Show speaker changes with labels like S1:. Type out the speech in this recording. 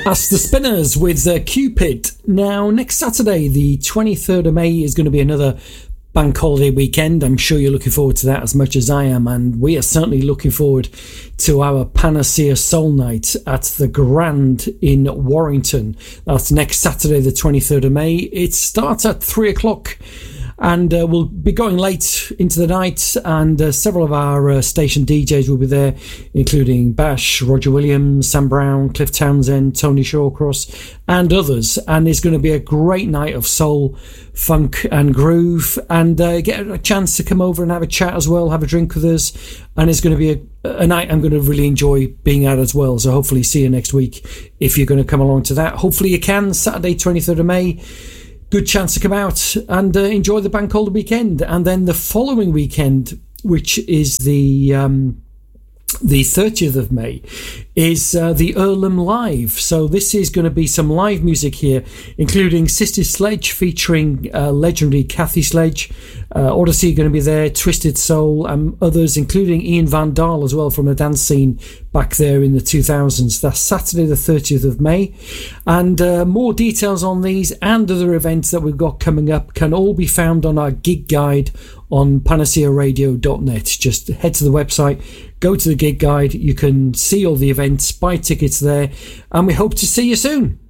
S1: That's the Spinners with Cupid. Now, next Saturday, the 23rd of May, is going to be another bank holiday weekend. I'm sure you're looking forward to that as much as I am, and we are certainly looking forward to our Panacea Soul Night at the Grand in Warrington. That's next Saturday, the 23rd of May. It starts at 3 o'clock. And we'll be going late into the night, and several of our station DJs will be there, including Bash, Roger Williams, Sam Brown, Cliff Townsend, Tony Shawcross, and others. And it's going to be a great night of soul, funk and groove, and get a chance to come over and have a chat as well, have a drink with us. And it's going to be a night I'm going to really enjoy being at as well. So hopefully see you next week if you're going to come along to that. Hopefully you can, Saturday 23rd of May. Good chance to come out and enjoy the bank holiday weekend. And then the following weekend, which is the 30th of May, is the Earlham Live. So this is going to be some live music here, including Sister Sledge featuring legendary Kathy Sledge. Odyssey are going to be there, Twisted Soul, and others, including Ian Van Dahl as well from the dance scene back there in the 2000s. That's Saturday the 30th of May. And more details on these and other events that we've got coming up can all be found on our gig guide on panacearadio.net. Just head to the website, go to the gig guide. You can see all the events, buy tickets there, and we hope to see you soon.